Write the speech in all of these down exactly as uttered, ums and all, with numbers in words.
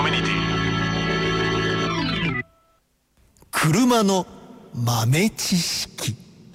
コミュニティ。 車の豆知識。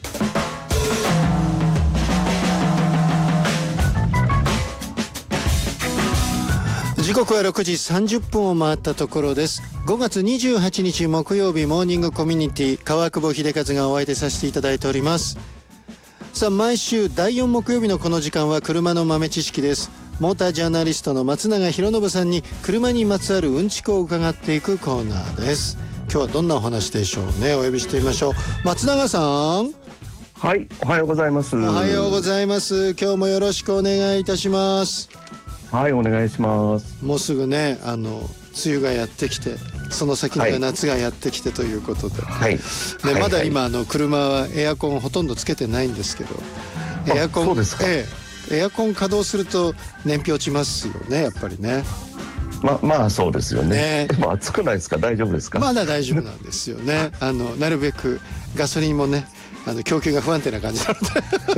時刻はろくじさんじゅっぷんを回ったところです。ごがつにじゅうはちにち木曜日、モーニングコミュニティ、川久保秀和がお相手させていただいております。さあ、毎週だいよん木曜日のこの時間は車の豆知識です。モータージャーナリストの松永博信さんに車にまつわるうんちくを伺っていくコーナーです。今日はどんなお話でしょうね。お呼びしてみましょう。松永さん。 はい、おはようございます。 おはようございます。今日もよろしくお願いいたします。 はい、お願いします。 もうすぐね、あの梅雨がやってきて、その先には夏がやってきてということで、 はいね、まだ今、はいはい、あの車はエアコンほとんどつけてないんですけど、エアコン、 そうですか。 ええ、エアコン稼働すると燃費落ちますよね、やっぱりね。 ままあそうですよね。 ね、 でも暑くないですか？大丈夫ですか？ まだ大丈夫なんですよね。あのなるべくガソリンもね、あの供給が不安定な感じなので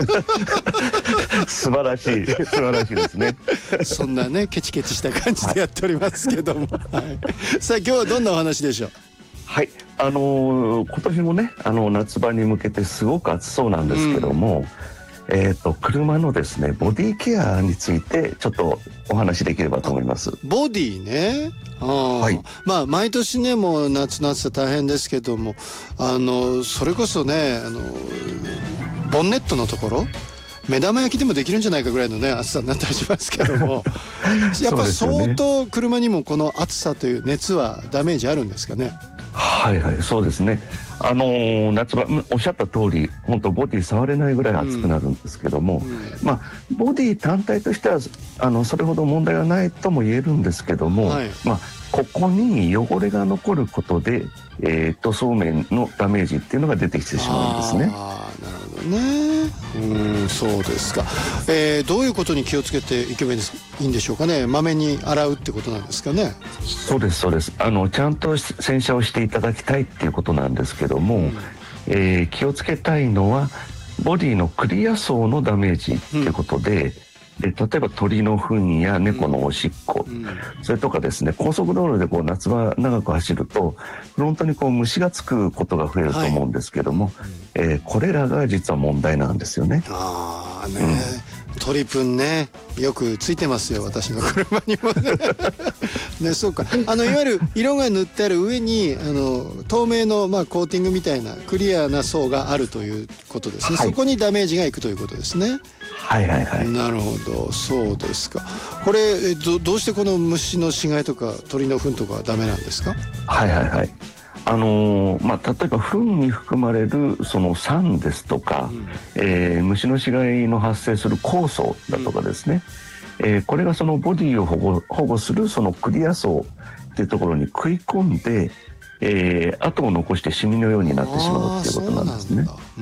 素晴らしい素晴らしいですね。 そんなねケチケチした感じでやっておりますけども、はいはい、さあ今日はどんなお話でしょう？ はい、あのー、今年もね、あの夏場に向けてすごく暑そうなんですけども、うん、えーと車のですねボディケアについてちょっとお話しできればと思います。 ボディね。あ、はい、まあ毎年ねもう夏の暑さ大変ですけども、あのそれこそね、あのボンネットのところ目玉焼きでもできるんじゃないかぐらいのね暑さになったりしますけどもやっぱ相当車にもこの暑さという熱はダメージあるんですかね？ はいはい、そうですね。あのー、夏場おっしゃった通り、本当ボディ触れないぐらい暑くなるんですけども、うんうん、まあボディ単体としてはあのそれほど問題はないとも言えるんですけども、はい、まあここに汚れが残ることで、えー、塗装面のダメージっていうのが出てきてしまうんですね。 ああ、なるほどね。うん、そうですか。えー、どういうことに気をつけていけばいいんでしょうかね。まめに洗うってことなんですかね。 そうですそうです。あのちゃんと洗車をしていただきたいっていうことなんですけども、うん、えー、気をつけたいのはボディのクリア層のダメージっていうことで、うんで例えば鳥の糞や猫のおしっこ、うん、それとかですね、高速道路でこう夏場長く走るとフロントにこう虫がつくことが増えると思うんですけども、はい、えー、これらが実は問題なんですよね。 あーね、うん、鳥糞ね、よくついてますよ、私の車にもねね、そうか。あのいわゆる色が塗ってある上にあの透明の、まあ、コーティングみたいなクリアな層があるということですね、はい、そこにダメージがいくということですね。 はいはいはい。 なるほど、そうですか。これ ど, どうしてこの虫の死骸とか鳥の糞とかはダメなんですか？ はいはいはい。あのーまあ、例えば糞に含まれるその酸ですとか、うん、えー、虫の死骸の発生する酵素だとかですね、うん、えー、これがそのボディを保護、保護するそのクリア層っていうところに食い込んで、えー、跡を残してシミのようになってしまうっていうことなんですね。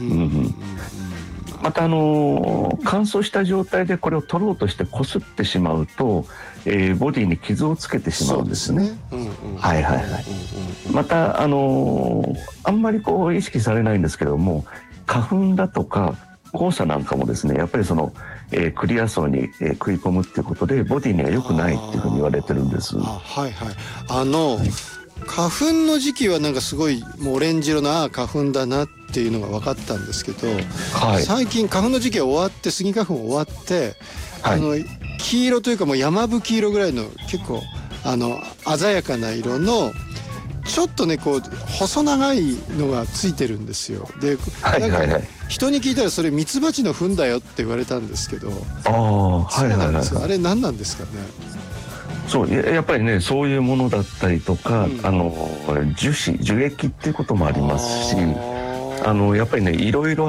またあのー、乾燥した状態でこれを取ろうとしてこすってしまうと、えー、ボディに傷をつけてしまうんですね。はいはいはい。またあのー、あんまりこう意識されないんですけども、花粉だとか黄砂なんかもですね、やっぱりその、えー、クリア層に、えー、食い込むっていうことでボディには良くないっていうふうに言われてるんです。 あ、はいはい。あの、はい、花粉の時期はなんかすごいもうオレンジ色のああ花粉だなっていうのが分かったんですけど、はい、最近花粉の時期は終わってスギ花粉終わって、はい、あの黄色というかもう山吹色ぐらいの結構あの鮮やかな色のちょっとねこう細長いのがついてるんですよ。で、 はいはいはい、 なんか人に聞いたらそれミツバチの糞だよって言われたんですけど、 ああ、はいはいはい、 あれ何なんですかね。 そうやっぱりね、そういうものだったりとか、うん、あの樹脂樹液っていうこともありますし、あのやっぱりねいろいろ